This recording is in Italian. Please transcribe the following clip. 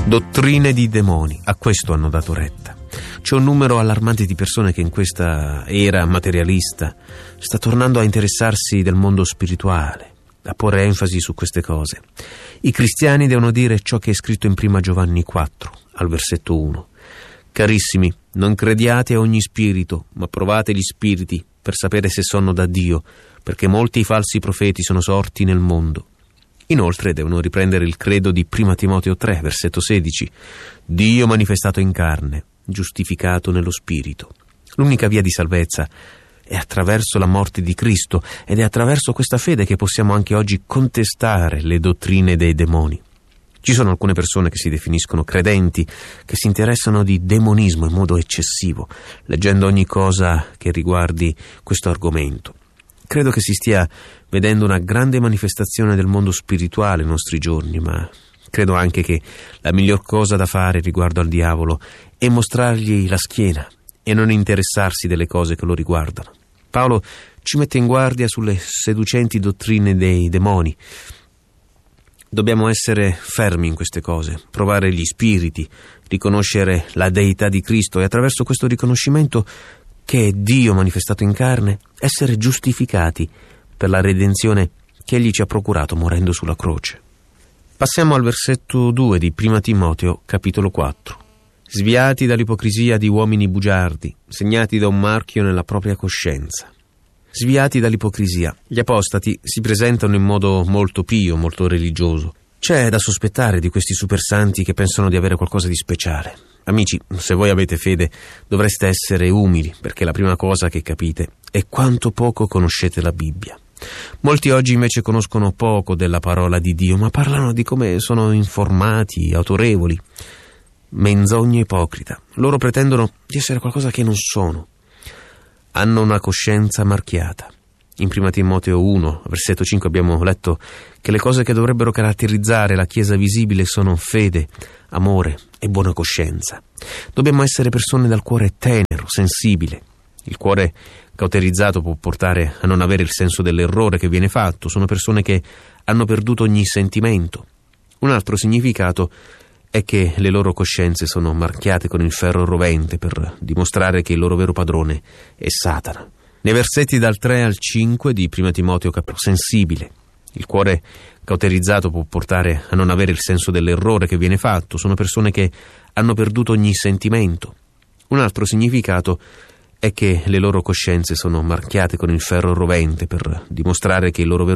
Dottrine di demoni, a questo hanno dato retta. C'è un numero allarmante di persone che in questa era materialista sta tornando a interessarsi del mondo spirituale, a porre enfasi su queste cose. I cristiani devono dire ciò che è scritto in 1 Giovanni 4, al versetto 1. Carissimi, non crediate a ogni spirito, ma provate gli spiriti per sapere se sono da Dio, perché molti falsi profeti sono sorti nel mondo. Inoltre devono riprendere il credo di 1 Timoteo 3, versetto 16. Dio manifestato in carne, giustificato nello spirito. L'unica via di salvezza è attraverso la morte di Cristo ed è attraverso questa fede che possiamo anche oggi contestare le dottrine dei demoni. Ci sono alcune persone che si definiscono credenti, che si interessano di demonismo in modo eccessivo, leggendo ogni cosa che riguardi questo argomento. Credo che si stia vedendo una grande manifestazione del mondo spirituale nei nostri giorni, ma credo anche che la miglior cosa da fare riguardo al diavolo è mostrargli la schiena e non interessarsi delle cose che lo riguardano. Paolo ci mette in guardia sulle seducenti dottrine dei demoni. Dobbiamo essere fermi in queste cose, provare gli spiriti, riconoscere la deità di Cristo e attraverso questo riconoscimento che è Dio manifestato in carne, essere giustificati per la redenzione che Egli ci ha procurato morendo sulla croce. Passiamo al versetto 2 di 1 Timoteo, capitolo 4. Sviati dall'ipocrisia di uomini bugiardi, segnati da un marchio nella propria coscienza. Sviati dall'ipocrisia. Gli apostati si presentano in modo molto pio, molto religioso. C'è da sospettare di questi supersanti che pensano di avere qualcosa di speciale. Amici, se voi avete fede, dovreste essere umili, perché la prima cosa che capite è quanto poco conoscete la Bibbia. Molti oggi invece conoscono poco della parola di Dio, ma parlano di come sono informati, autorevoli. Menzogna ipocrita. Loro pretendono di essere qualcosa che non sono. Hanno una coscienza marchiata. In 1 Timoteo 1, versetto 5 abbiamo letto che le cose che dovrebbero caratterizzare la Chiesa visibile sono fede, amore e buona coscienza. Dobbiamo essere persone dal cuore tenero, sensibile. Il cuore cauterizzato può portare a non avere il senso dell'errore che viene fatto. Sono persone che hanno perduto ogni sentimento. Un altro significato è che le loro coscienze sono marchiate con il ferro rovente per dimostrare che il loro vero padrone è Satana. Nei versetti dal 3 al 5 di 1 Timoteo sensibile. Il cuore cauterizzato può portare a non avere il senso dell'errore che viene fatto. Sono persone che hanno perduto ogni sentimento. Un altro significato è che le loro coscienze sono marchiate con il ferro rovente per dimostrare che il loro vero